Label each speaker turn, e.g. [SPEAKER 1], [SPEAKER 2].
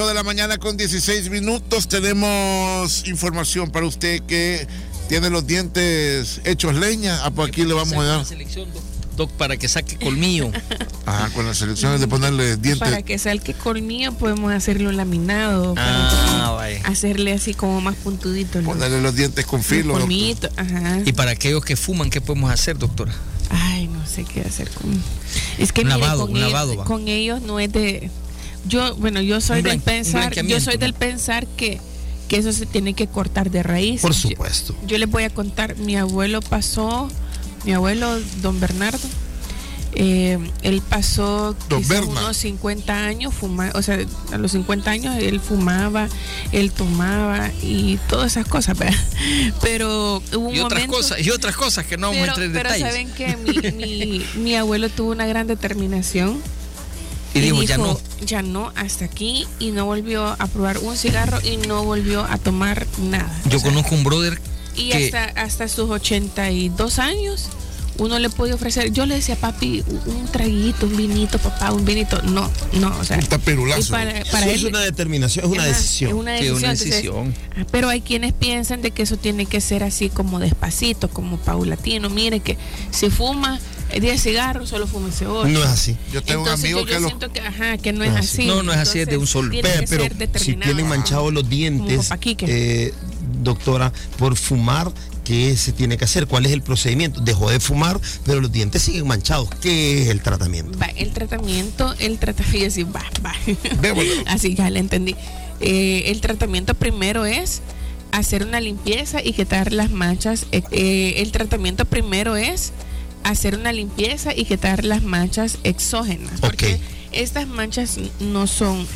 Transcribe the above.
[SPEAKER 1] De la mañana con 16 minutos tenemos información para usted que tiene los dientes hechos leña. Pues aquí le vamos a dar
[SPEAKER 2] Doc, para que saque colmillo.
[SPEAKER 1] Con las selecciones de ponerle dientes.
[SPEAKER 3] Para que salga colmillo podemos hacerlo laminado.
[SPEAKER 2] Vaya.
[SPEAKER 3] Hacerle así como más puntudito.
[SPEAKER 1] Ponerle los dientes con filo.
[SPEAKER 3] Colmillito,
[SPEAKER 2] Y para aquellos que fuman, ¿qué podemos hacer, doctora?
[SPEAKER 3] Ay, no sé qué hacer con... Es que con ellos no es de... Yo soy del pensar que eso se tiene que cortar de raíz.
[SPEAKER 4] Por supuesto.
[SPEAKER 3] Yo les voy a contar, mi abuelo, don Bernardo, él pasó unos 50 años fumando, o sea, a los 50 años él fumaba, él tomaba y todas esas cosas, ¿verdad? Pero hubo un momento...
[SPEAKER 2] otras cosas que no vamos a entrar en detalles.
[SPEAKER 3] Pero saben que mi abuelo tuvo una gran determinación.
[SPEAKER 2] Y dijo,
[SPEAKER 3] ya no, hasta aquí, y no volvió a probar un cigarro y no volvió a tomar nada.
[SPEAKER 2] Yo conozco un brother
[SPEAKER 3] y hasta sus 82 años uno le podía ofrecer. Yo le decía, papi, un traguito, un vinito, papá, un vinito. No, o sea,
[SPEAKER 1] un taperulazo.
[SPEAKER 3] Para
[SPEAKER 4] eso
[SPEAKER 3] él,
[SPEAKER 4] es una determinación, es una decisión.
[SPEAKER 3] Es una decisión. Entonces, pero hay quienes piensan de que eso tiene que ser así como despacito, como paulatino. Mire que si fuma 10 cigarros, solo fúmese 8.
[SPEAKER 4] No es así.
[SPEAKER 1] Yo tengo un amigo que
[SPEAKER 3] siento que no es así.
[SPEAKER 2] No es así, es de un solo.
[SPEAKER 4] Pero si tienen manchados los dientes, doctora, por fumar, ¿qué se tiene que hacer? ¿Cuál es el procedimiento? Dejó de fumar, pero los dientes siguen manchados. ¿Qué es el tratamiento?
[SPEAKER 3] El tratamiento, así, así ya le entendí. El tratamiento primero es hacer una limpieza y quitar las manchas. Hacer una limpieza y quitar las manchas exógenas. Porque estas manchas no son